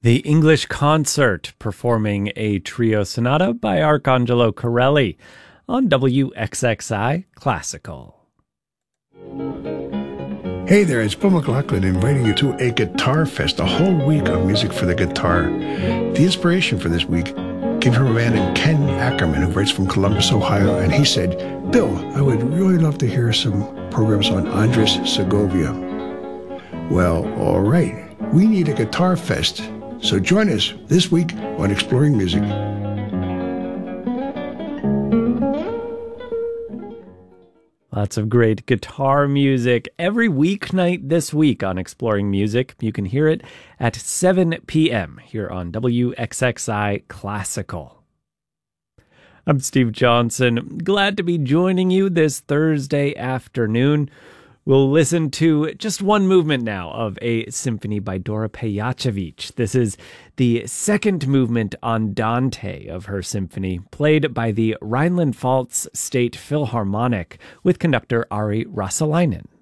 The English Concert performing a trio sonata by Arcangelo Corelli on WXXI Classical. Hey there, it's Bill McLaughlin inviting you to a guitar fest, a whole week of music for the guitar. The inspiration for this week came from a man named Ken Ackerman who writes from Columbus, Ohio, and he said, Bill, I would really love to hear some programs on Andres Segovia. Well, all right, we need a guitar fest. So join us this week on Exploring Music. Lots of great guitar music every weeknight this week on Exploring Music. You can hear it at 7 p.m. here on WXXI Classical. I'm Steve Johnson. Glad to be joining you this Thursday afternoon. We'll listen to just one movement now of a symphony by Dora Pejacevic. This is the second movement Andante of her symphony, played by the Rhineland-Pfalz State Philharmonic with conductor Ari Rasalainen.